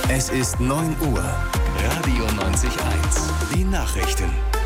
Es ist 9 Uhr. Radio 90.1. Die Nachrichten.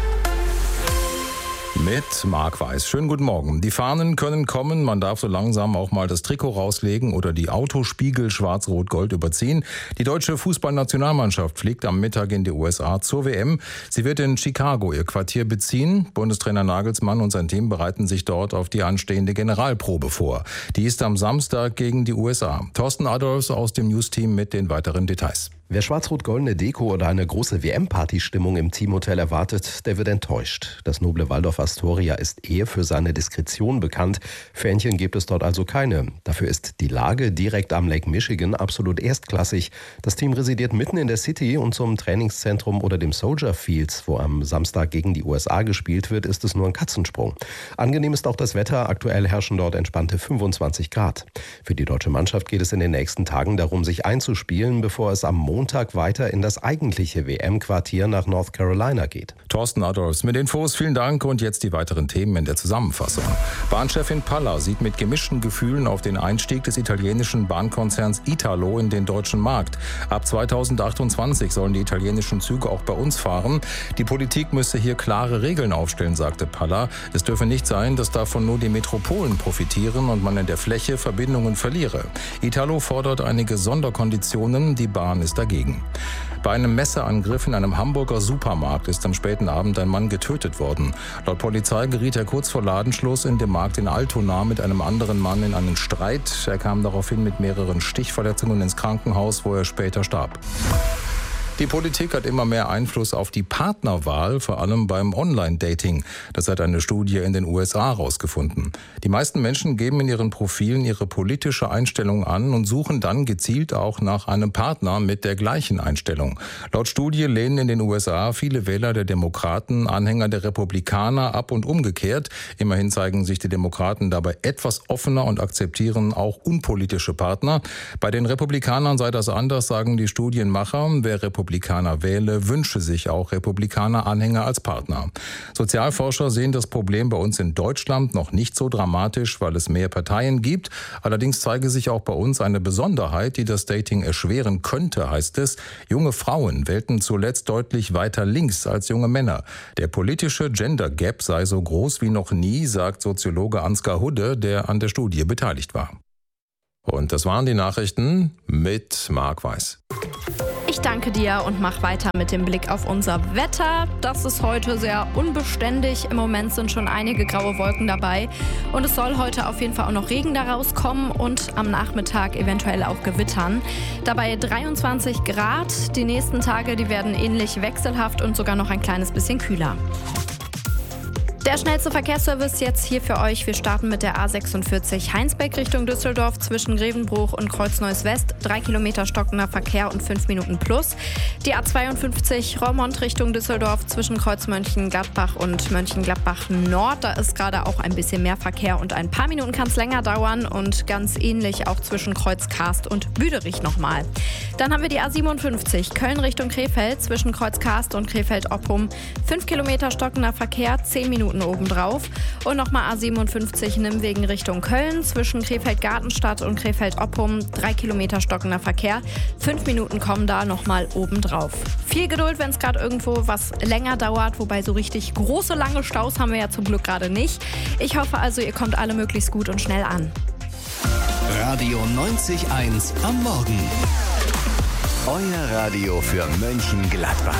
Mit Marc Weiß. Schönen guten Morgen. Die Fahnen können kommen. Man darf so langsam auch mal das Trikot rauslegen oder die Autospiegel schwarz-rot-gold überziehen. Die deutsche Fußballnationalmannschaft fliegt am Mittag in die USA zur WM. Sie wird in Chicago ihr Quartier beziehen. Bundestrainer Nagelsmann und sein Team bereiten sich dort auf die anstehende Generalprobe vor. Die ist am Samstag gegen die USA. Thorsten Adolfs aus dem News-Team mit den weiteren Details. Wer schwarz-rot-goldene Deko oder eine große WM-Party-Stimmung im Teamhotel erwartet, der wird enttäuscht. Das noble Waldorf Astoria ist eher für seine Diskretion bekannt. Fähnchen gibt es dort also keine. Dafür ist die Lage direkt am Lake Michigan absolut erstklassig. Das Team residiert mitten in der City und zum Trainingszentrum oder dem Soldier Fields, wo am Samstag gegen die USA gespielt wird, ist es nur ein Katzensprung. Angenehm ist auch das Wetter. Aktuell herrschen dort entspannte 25 Grad. Für die deutsche Mannschaft geht es in den nächsten Tagen darum, sich einzuspielen, bevor es am Montag weiter in das eigentliche WM-Quartier nach North Carolina geht. Thorsten Adolfs mit Infos, vielen Dank und jetzt die weiteren Themen in der Zusammenfassung. Bahnchefin Palla sieht mit gemischten Gefühlen auf den Einstieg des italienischen Bahnkonzerns Italo in den deutschen Markt. Ab 2028 sollen die italienischen Züge auch bei uns fahren. Die Politik müsse hier klare Regeln aufstellen, sagte Palla. Es dürfe nicht sein, dass davon nur die Metropolen profitieren und man in der Fläche Verbindungen verliere. Italo fordert einige Sonderkonditionen, die Bahn ist dagegen. Bei einem Messerangriff in einem Hamburger Supermarkt ist am späten Abend ein Mann getötet worden. Laut Polizei geriet er kurz vor Ladenschluss in dem Markt in Altona mit einem anderen Mann in einen Streit. Er kam daraufhin mit mehreren Stichverletzungen ins Krankenhaus, wo er später starb. Die Politik hat immer mehr Einfluss auf die Partnerwahl, vor allem beim Online-Dating. Das hat eine Studie in den USA herausgefunden. Die meisten Menschen geben in ihren Profilen ihre politische Einstellung an und suchen dann gezielt auch nach einem Partner mit der gleichen Einstellung. Laut Studie lehnen in den USA viele Wähler der Demokraten Anhänger der Republikaner ab und umgekehrt. Immerhin zeigen sich die Demokraten dabei etwas offener und akzeptieren auch unpolitische Partner. Bei den Republikanern sei das anders, sagen die Studienmacher. Wer Republikaner wähle, wünsche sich auch Republikaner-Anhänger als Partner. Sozialforscher sehen das Problem bei uns in Deutschland noch nicht so dramatisch, weil es mehr Parteien gibt. Allerdings zeige sich auch bei uns eine Besonderheit, die das Dating erschweren könnte, heißt es. Junge Frauen wählten zuletzt deutlich weiter links als junge Männer. Der politische Gender Gap sei so groß wie noch nie, sagt Soziologe Ansgar Hudde, der an der Studie beteiligt war. Und das waren die Nachrichten mit Marc Weiß. Ich danke dir und mach weiter mit dem Blick auf unser Wetter. Das ist heute sehr unbeständig. Im Moment sind schon einige graue Wolken dabei. Und es soll heute auf jeden Fall auch noch Regen daraus kommen und am Nachmittag eventuell auch Gewittern. Dabei 23 Grad. Die nächsten Tage, die werden ähnlich wechselhaft und sogar noch ein kleines bisschen kühler. Der schnellste Verkehrsservice jetzt hier für euch. Wir starten mit der A46 Heinsberg Richtung Düsseldorf zwischen Grevenbruch und Kreuzneuß West. 3 Kilometer stockender Verkehr und 5 Minuten plus. Die A42 Roermond Richtung Düsseldorf zwischen Kreuz Mönchengladbach und Mönchengladbach Nord. Da ist gerade auch ein bisschen mehr Verkehr und ein paar Minuten kann es länger dauern. Und ganz ähnlich auch zwischen Kreuz Karst und Büderich nochmal. Dann haben wir die A57 Köln Richtung Krefeld zwischen Kreuz Karst und Krefeld-Oppum. 5 Kilometer stockender Verkehr, 10 Minuten obendrauf. Und nochmal A57 Nimwegen Richtung Köln zwischen Krefeld-Gartenstadt und Krefeld-Oppum. 3 Kilometer stockender Verkehr. 5 Minuten kommen da nochmal obendrauf. Viel Geduld, wenn es gerade irgendwo was länger dauert. Wobei so richtig große, lange Staus haben wir ja zum Glück gerade nicht. Ich hoffe also, ihr kommt alle möglichst gut und schnell an. Radio 90.1 am Morgen. Euer Radio für Mönchengladbach.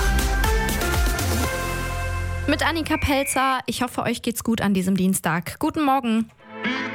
Mit Annika Pelzer. Ich hoffe, euch geht's gut an diesem Dienstag. Guten Morgen.